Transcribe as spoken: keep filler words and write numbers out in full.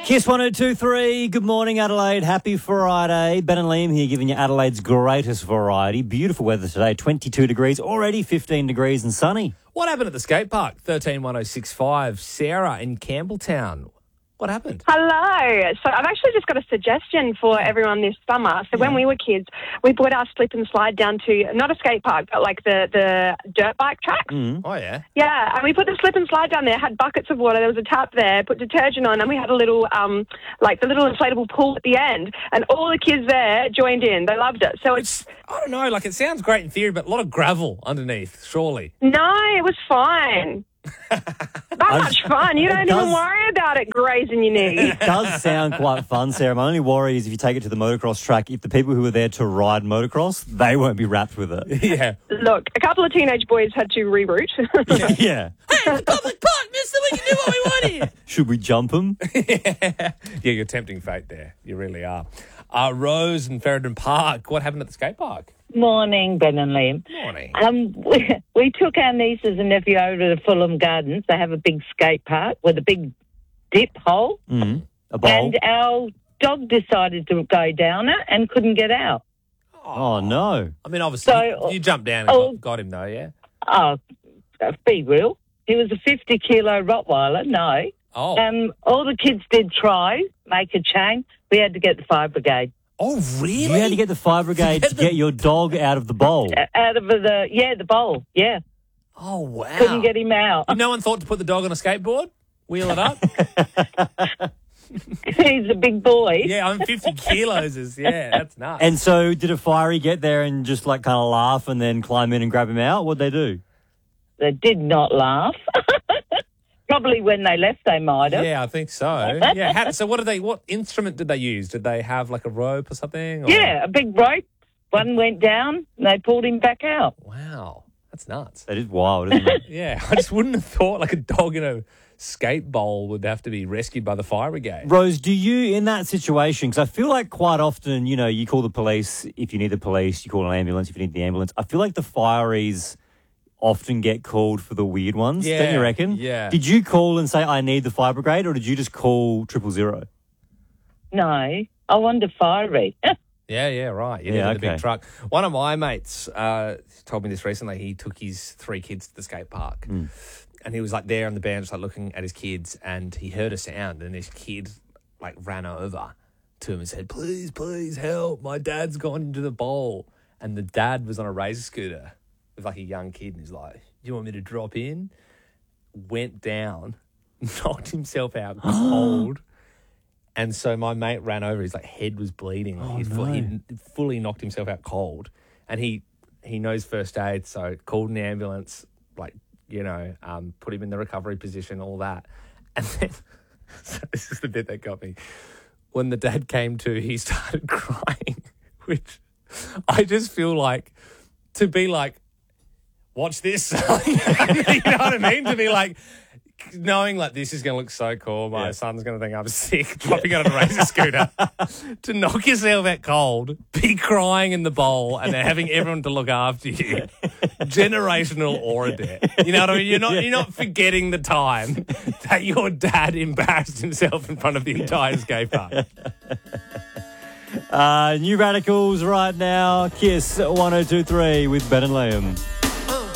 Kiss one oh two three. Good morning, Adelaide. Happy Friday. Ben and Liam here giving you Adelaide's greatest variety. Beautiful weather today. twenty-two degrees, already fifteen degrees and sunny. What happened at the skate park? thirteen one oh six five. Sarah in Campbelltown. What happened? Hello. So I've actually just got a suggestion for everyone this summer. So when we were kids, we put our slip and slide down to not a skate park, but like the, the dirt bike tracks. Mm. Oh, yeah. Yeah, and we put the slip and slide down there, had buckets of water, there was a tap there, put detergent on, and we had a little, um, like the little inflatable pool at the end, and all the kids there joined in. They loved it. So it's... It's, I don't know, like it sounds great in theory, but a lot of gravel underneath, surely. No, it was fine. That much fun. You don't does- even worry about it grazing your knee. It does sound quite fun, Sarah. My only worry is if you take it to the motocross track, if the people who are there to ride motocross, they won't be wrapped with it. Yeah. Look, a couple of teenage boys had to reroute. Yeah. Hey, it's a public park, mister. We can do what we want here. Should we jump them? Yeah, you're tempting fate there. You really are. Uh, Rose and Ferryden Park. What happened at the skate park? Morning, Ben and Liam. Morning. Um, we, we took our nieces and nephew over to the Fulham Gardens. They have a big skate park with a big dip hole. Mm. A bowl. And our dog decided to go down it and couldn't get out. Oh, no. I mean, obviously, So- you, you jumped down and Oh. got, got him, though, yeah? Oh, uh, be real. He was a fifty kilo Rottweiler, no. Oh. Um, all the kids did try, make a chain. We had to get the fire brigade. Oh, really? You had to get the fire brigade to get your dog out of the bowl. Uh, Out of the, yeah, the bowl, yeah. Oh, wow. Couldn't get him out. No one thought to put the dog on a skateboard? Wheel it up? He's a big boy. Yeah, I'm fifty kilos. Is, yeah, that's nuts. And so did a fiery get there and just like kind of laugh and then climb in and grab him out? What'd they do? They did not laugh. Probably when they left, they might have. Yeah, I think so. Yeah. How, so, what did they? What instrument did they use? Did they have like a rope or something? Or? Yeah, a big rope. One went down, and they pulled him back out. Wow, that's nuts. That is wild, isn't it? Yeah, I just wouldn't have thought like a dog in a skate bowl would have to be rescued by the fire brigade. Rose, do you, in that situation, because I feel like quite often, you know, you call the police if you need the police, you call an ambulance if you need the ambulance. I feel like the fireys often get called for the weird ones, don't Yeah, you reckon? yeah. Did you call and say, I need the fire brigade, or did you just call triple zero? No, I wanted to fiery. Yeah, yeah, right. You Yeah, needed the okay. big truck. One of my mates uh, told me this recently. He took his three kids to the skate park. Mm. And he was like there on the bench, like looking at his kids, and he heard a sound, and this kid like ran over to him and said, "Please, please help! My dad's gone into the bowl." And the dad was on a razor scooter with like a young kid, and he's like, "Do you want me to drop in?" Went down, knocked himself out cold. And so my mate ran over. His like head was bleeding. Oh, he, fu- no. he fully knocked himself out cold, and he he knows first aid, so called an ambulance. Like, you know, um, put him in the recovery position, all that. And then, so this is the bit that got me. When the dad came to, he started crying, which I just feel like to be like, watch this. You know what I mean? To be like, knowing like this is going to look so cool. My Yeah. son's going to think I'm sick, dropping on a razor scooter. To knock yourself out cold, be crying in the bowl, and then having everyone to look after you. Generational aura debt. You know what I mean? You're not you're not forgetting the time that your dad embarrassed himself in front of the entire skate park. Uh, New Radicals right now. Kiss one oh two three with Ben and Liam.